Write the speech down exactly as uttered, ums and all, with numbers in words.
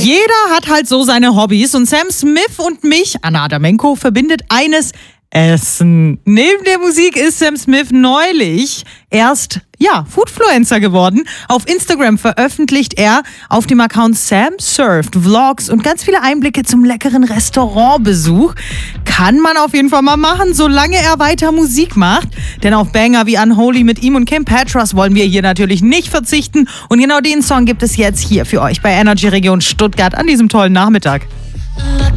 Jeder hat halt so seine Hobbys und Sam Smith und mich, Anna Adamenko, verbindet eines: Essen. Neben der Musik ist Sam Smith neulich erst, ja, Foodfluencer geworden. Auf Instagram veröffentlicht er auf dem Account Sam Surft Vlogs und ganz viele Einblicke zum leckeren Restaurantbesuch. Kann man auf jeden Fall mal machen, solange er weiter Musik macht. Denn auf Banger wie Unholy mit ihm und Kim Petras wollen wir hier natürlich nicht verzichten. Und genau den Song gibt es jetzt hier für euch bei Energy Region Stuttgart an diesem tollen Nachmittag.